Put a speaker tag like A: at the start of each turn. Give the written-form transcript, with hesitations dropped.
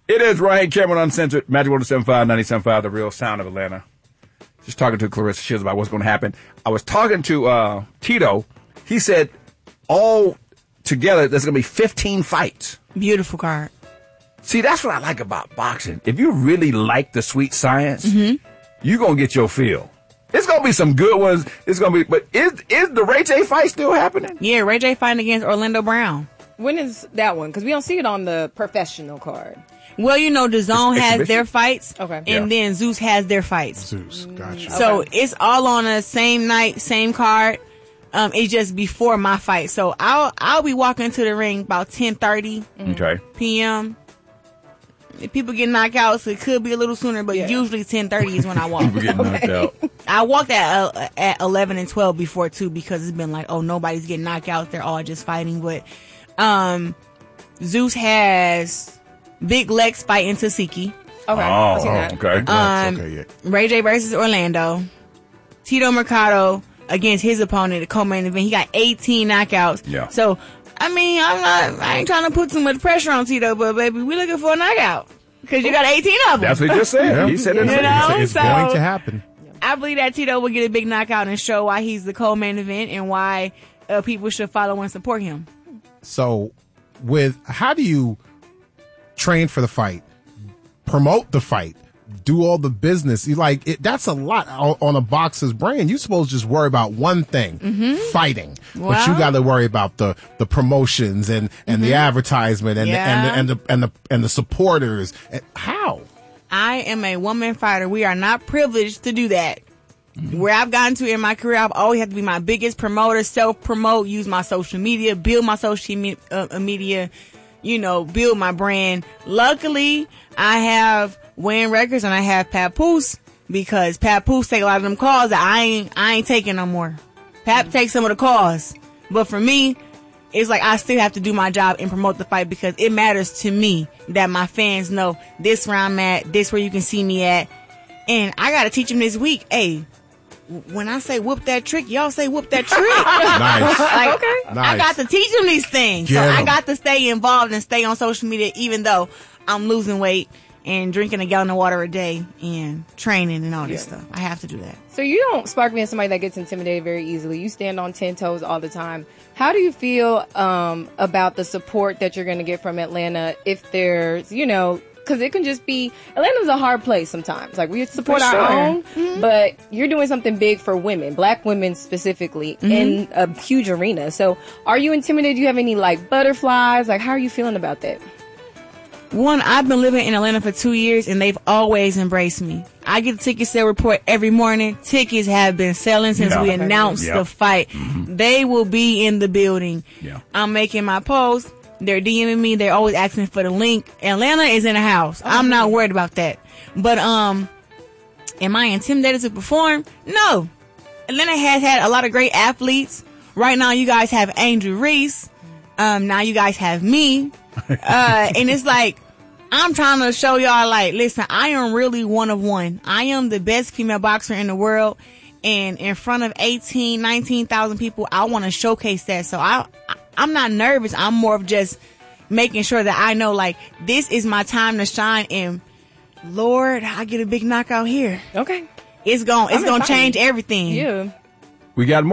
A: It is Ryan Cameron Uncensored, Magic 107.5, 97.5, the real sound of Atlanta. Just talking to Clarissa Shields about what's going to happen. I was talking to Tito. He said all together there's going to be 15 fights.
B: Beautiful card.
A: See, that's what I like about boxing. If you really like the sweet science, you're going to get your feel. It's going to be some good ones. It's going to be, but is the Ray J fight still happening?
B: Yeah, Ray J fighting against Orlando Brown.
C: When is that one? Because we don't see it on the professional card.
B: Well, you know, DAZN has their fights.
C: Okay.
B: And then Zeus has their fights.
D: Zeus, gotcha.
B: So it's all on the same night, same card. It's just before my fight. So I'll be walking to the ring about 10:30 p.m. If people get knocked out, so it could be a little sooner, but usually 10:30 is when I walk.
A: People get knocked out.
B: I walked at 11 and 12 before too, because it's been like, oh, nobody's getting knocked out. They're all just fighting. But Zeus has Big Lex fighting Tasiki.
C: Okay. I've seen that.
A: Okay.
B: Ray J versus Orlando. Tito Mercado against his opponent, the co-main event. He got 18 knockouts.
A: Yeah.
B: So, I mean, I ain't trying to put too much pressure on Tito, but baby, we looking for a knockout. Because you got 18 of them.
A: That's what he just said. He said it.
D: It's going to happen.
B: I believe that Tito will get a big knockout and show why he's the co-main event and why people should follow and support him.
D: So, how do you train for the fight, promote the fight, do all the business? That's a lot on a boxer's brain. You're supposed to just worry about one thing, fighting.
B: Well,
D: but you got to worry about the promotions and the advertisement and the supporters. How?
B: I am a woman fighter. We are not privileged to do that. Where I've gotten to in my career, I've always had to be my biggest promoter, self-promote, use my social media, build my social media, build my brand. Luckily, I have Wayne Records and I have Papoose, because Papoose take a lot of them calls that I ain't taking no more. Pap takes some of the calls. But for me, it's like I still have to do my job and promote the fight, because it matters to me that my fans know this where I'm at, this where you can see me at. And I got to teach them this week, hey, when I say whoop that trick, y'all say whoop that trick.
D: Nice.
B: Okay.
D: Nice.
B: I got to teach them these things. I got to stay involved and stay on social media, even though I'm losing weight and drinking a gallon of water a day and training and all this stuff. I have to do that.
C: So you don't spark me as somebody that gets intimidated very easily. You stand on 10 toes all the time. How do you feel about the support that you're going to get from Atlanta if there's, because it can just be, Atlanta's a hard place sometimes. Like, we support our own, but you're doing something big for women, black women specifically, in a huge arena. So are you intimidated? Do you have any, butterflies? How are you feeling about that?
B: One, I've been living in Atlanta for 2 years, and they've always embraced me. I get a ticket sale report every morning. Tickets have been selling since we announced the fight. They will be in the building. I'm making my post. They're DMing me. They're always asking for the link. Atlanta is in the house. I'm not worried about that. But am I intimidated to perform? No. Atlanta has had a lot of great athletes. Right now, you guys have Angel Reese. Now you guys have me. And it's like, I'm trying to show y'all, listen, I am really one of one. I am the best female boxer in the world. And in front of 18, 19,000 people, I want to showcase that. So I'm not nervous. I'm more of just making sure that I know, this is my time to shine. And Lord, I get a big knockout here.
C: Okay.
B: It's gonna change everything.
C: Yeah.
A: We got more.